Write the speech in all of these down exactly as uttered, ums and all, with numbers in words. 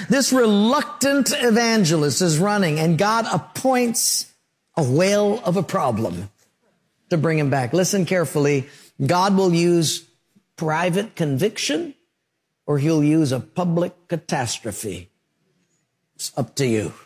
This reluctant evangelist is running, and God appoints a whale of a problem to bring him back. Listen carefully. God will use private conviction, or he'll use a public catastrophe. It's up to you.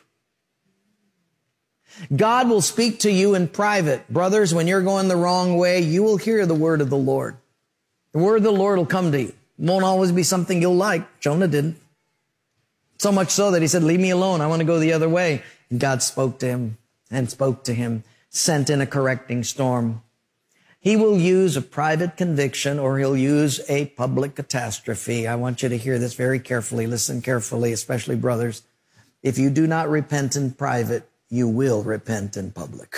God will speak to you in private. Brothers, when you're going the wrong way, you will hear the word of the Lord. The word of the Lord will come to you. It won't always be something you'll like. Jonah didn't. So much so that he said, leave me alone. I want to go the other way. And God spoke to him and spoke to him, sent in a correcting storm. He will use a private conviction, or he'll use a public catastrophe. I want you to hear this very carefully. Listen carefully, especially brothers. If you do not repent in private, you will repent in public.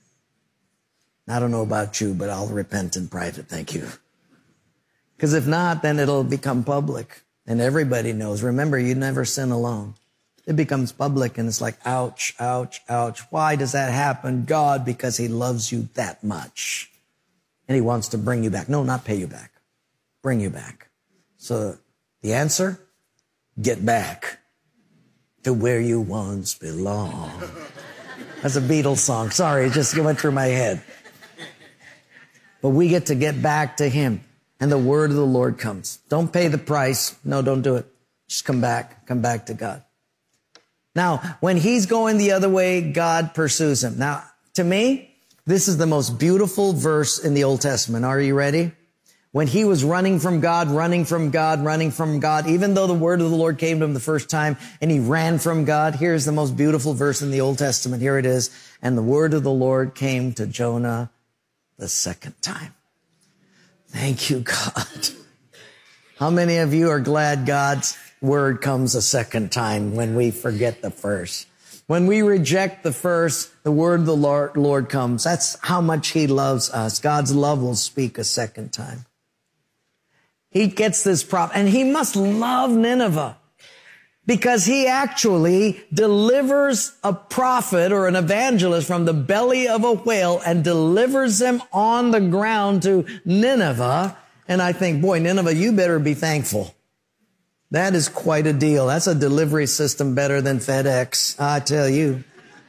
I don't know about you, but I'll repent in private. Thank you. Because if not, then it'll become public. And everybody knows. Remember, you never sin alone. It becomes public, and it's like, ouch, ouch, ouch. Why does that happen? God, because he loves you that much. And he wants to bring you back. No, not pay you back. Bring you back. So the answer, get back to where you once belonged. That's a Beatles song. Sorry, it just went through my head. But we get to get back to him. And the word of the Lord comes. Don't pay the price. No, don't do it. Just come back. Come back to God. Now, when he's going the other way, God pursues him. Now, to me, this is the most beautiful verse in the Old Testament. Are you ready? When he was running from God, running from God, running from God, even though the word of the Lord came to him the first time and he ran from God, here's the most beautiful verse in the Old Testament. Here it is. And the word of the Lord came to Jonah the second time. Thank you, God. How many of you are glad God's word comes a second time when we forget the first? When we reject the first, the word of the Lord, Lord comes. That's how much he loves us. God's love will speak a second time. He gets this prop, and he must love Nineveh because he actually delivers a prophet or an evangelist from the belly of a whale and delivers them on the ground to Nineveh. And I think, boy, Nineveh, you better be thankful. That is quite a deal. That's a delivery system better than FedEx, I tell you.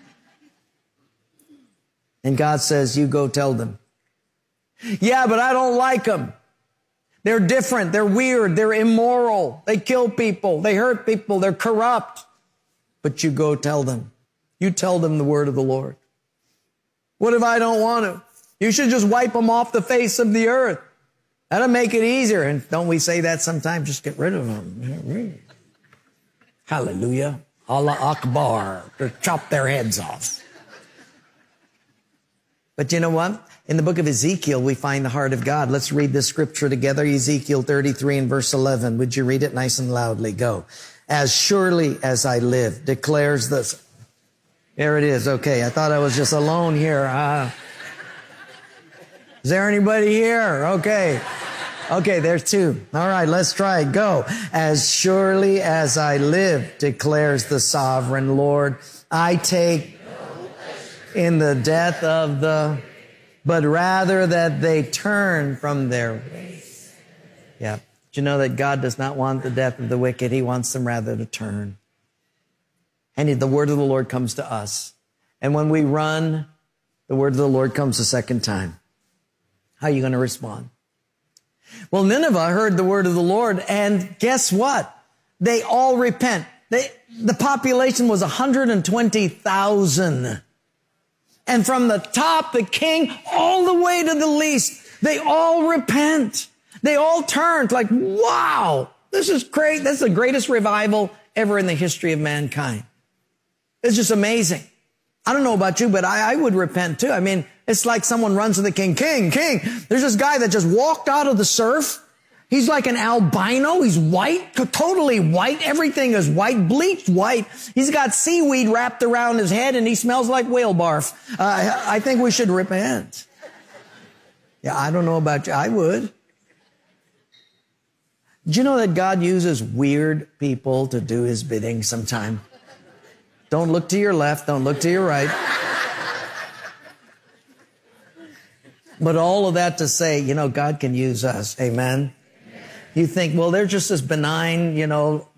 And God says, you go tell them. Yeah, but I don't like them. They're different. They're weird. They're immoral. They kill people. They hurt people. They're corrupt. But you go tell them. You tell them the word of the Lord. What if I don't want to? You should just wipe them off the face of the earth. That'll make it easier. And don't we say that sometimes? Just get rid of them. Hallelujah. Allah Akbar. Or chop their heads off. But you know what? In the book of Ezekiel, we find the heart of God. Let's read this scripture together. Ezekiel thirty-three and verse eleven. Would you read it nice and loudly? Go. As surely as I live, declares this. There it is. Okay. I thought I was just alone here. Uh, is there anybody here? Okay. Okay. There's two. All right. Let's try it. Go. As surely as I live, declares the sovereign Lord, I take in the death of the, but rather that they turn from their ways. Yeah. Do you know that God does not want the death of the wicked? He wants them rather to turn. And the word of the Lord comes to us. And when we run, the word of the Lord comes a second time. How are you going to respond? Well, Nineveh heard the word of the Lord, and guess what? They all repent. They, the population was one hundred twenty thousand. And from the top, the king, all the way to the least, they all repent. They all turned like, wow, this is great. This is the greatest revival ever in the history of mankind. It's just amazing. I don't know about you, but I, I would repent too. I mean, it's like someone runs to the king, king, king. There's this guy that just walked out of the surf. He's like an albino. He's white, totally white. Everything is white, bleached white. He's got seaweed wrapped around his head, and he smells like whale barf. Uh, I think we should repent. Yeah, I don't know about you. I would. Do you know that God uses weird people to do his bidding sometime? Don't look to your left. Don't look to your right. But all of that to say, you know, God can use us. Amen. You think, well, they're just as benign, you know,